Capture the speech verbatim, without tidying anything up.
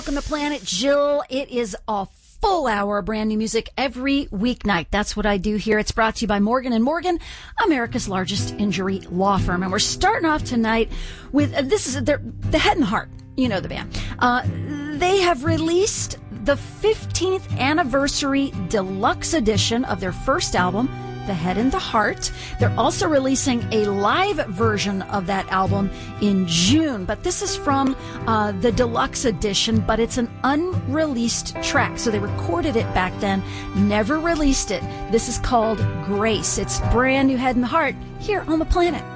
welcome to Planet Jill. It is a full hour of brand new music every weeknight. That's what I do here. It's brought to you by Morgan and Morgan, America's largest injury law firm. And we're starting off tonight with, uh, this is their, the Head and Heart. You know the band. Uh, they have released the fifteenth anniversary deluxe edition of their first album, The Head and the Heart. They're also releasing a live version of that album in June, but this is from uh, the deluxe edition, but it's an unreleased track. So they recorded it back then, never released it. This is called Grace. It's brand new Head and the Heart here on the Planet.